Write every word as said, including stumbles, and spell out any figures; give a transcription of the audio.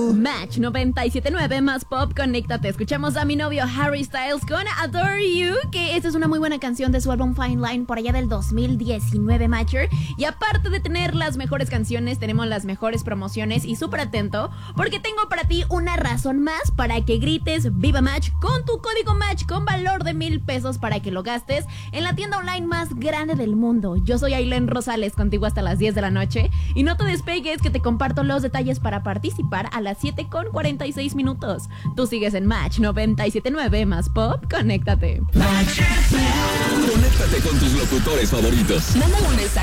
Match noventa y siete punto nueve más pop, conéctate. Escuchamos a mi novio Harry Styles con Adore You, que esta es una muy buena canción de su álbum Fine Line por allá del dos mil diecinueve, Matcher. Y aparte de tener las mejores canciones, tenemos las mejores promociones y súper atento, porque tengo para ti una razón más para que grites Viva Match con tu código Match con valor de mil pesos para que lo gastes en la tienda online más grande del mundo. Yo soy Ailén Rosales, contigo hasta las diez de la noche, y no te despegues que te comparto los detalles para participar a las siete con cuarenta y seis minutos. Tú sigues en Match noventa y siete punto nueve más pop, conéctate. Conéctate con tus locutores favoritos. Mándale un mensaje